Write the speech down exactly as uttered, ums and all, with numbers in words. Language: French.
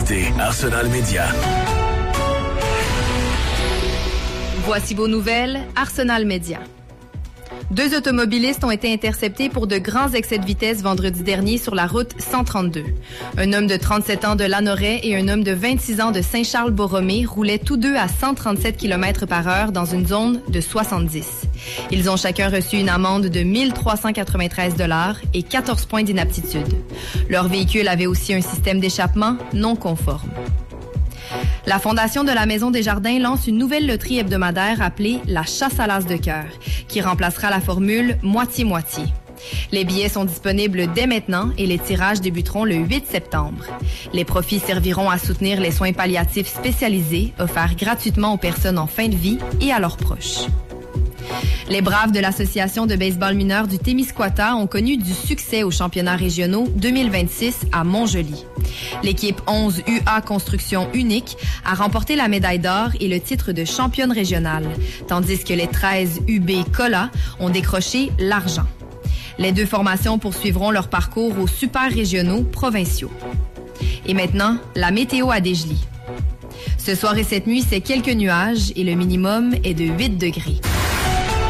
écoutez Arsenal Média. Voici vos nouvelles, Arsenal Média. Deux automobilistes ont été interceptés pour de grands excès de vitesse vendredi dernier sur la route cent trente-deux. Un homme de trente-sept ans de Lanoret et un homme de vingt-six ans de Saint-Charles-Borromée roulaient tous deux à cent trente-sept kilomètres par heure dans une zone de soixante-dix. Ils ont chacun reçu une amende de mille trois cent quatre-vingt-treize dollars et quatorze points d'inaptitude. Leur véhicule avait aussi un système d'échappement non conforme. La Fondation de la Maison des Jardins lance une nouvelle loterie hebdomadaire appelée la Chasse à l'as de cœur, qui remplacera la formule moitié-moitié. Les billets sont disponibles dès maintenant et les tirages débuteront le huit septembre. Les profits serviront à soutenir les soins palliatifs spécialisés offerts gratuitement aux personnes en fin de vie et à leurs proches. Les Braves de l'Association de baseball mineur du Témiscouata ont connu du succès aux championnats régionaux deux mille vingt-six à Montjoly. L'équipe onze U A Construction Unique a remporté la médaille d'or et le titre de championne régionale, tandis que les treize U B Cola ont décroché l'argent. Les deux formations poursuivront leur parcours aux super régionaux provinciaux. Et maintenant, la météo à Desjely. Ce soir et cette nuit, c'est quelques nuages et le minimum est de huit degrés.